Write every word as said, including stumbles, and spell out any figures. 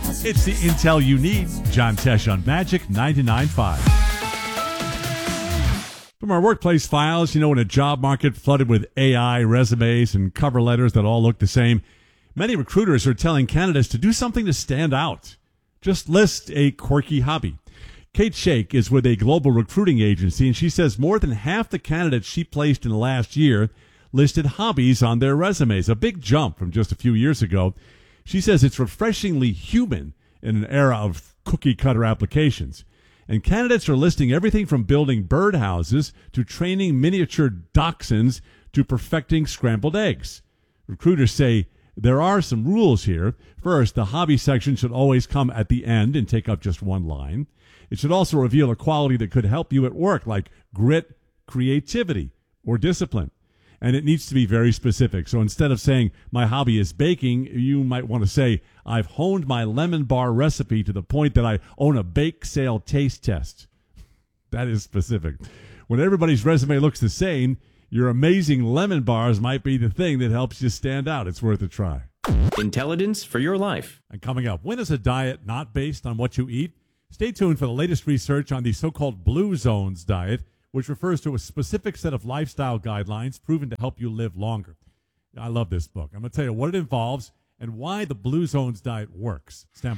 It's the intel you need. John Tesh on Magic ninety-nine point five. From our workplace files, you know, in a job market flooded with A I resumes and cover letters that all look the same, many recruiters are telling candidates to do something to stand out. Just list a quirky hobby. Kate Shake is with a global recruiting agency, and she says more than half the candidates she placed in the last year listed hobbies on their resumes, a big jump from just a few years ago. She says it's refreshingly human in an era of cookie-cutter applications. And candidates are listing everything from building birdhouses to training miniature dachshunds to perfecting scrambled eggs. Recruiters say there are some rules here. First, the hobby section should always come at the end and take up just one line. It should also reveal a quality that could help you at work, like grit, creativity, or discipline. And it needs to be very specific. So instead of saying, my hobby is baking, you might want to say, I've honed my lemon bar recipe to the point that I own a bake sale taste test. That is specific. When everybody's resume looks the same, your amazing lemon bars might be the thing that helps you stand out. It's worth a try. Intelligence for your life. And coming up, when is a diet not based on what you eat? Stay tuned for the latest research on the so-called Blue Zones diet, which refers to a specific set of lifestyle guidelines proven to help you live longer. I love this book. I'm going to tell you what it involves and why the Blue Zones diet works. Stand by.